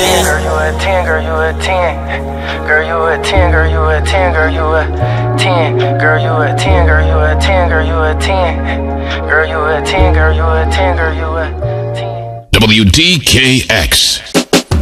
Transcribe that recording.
10. Girl, you a 10, girl, you a 10. Girl, you a 10, girl, you a 10, girl, you a 10. Girl, you a 10, girl, you a 10, girl, you a 10. Girl, you a 10, girl, you a 10, girl, you a 10. WDKX.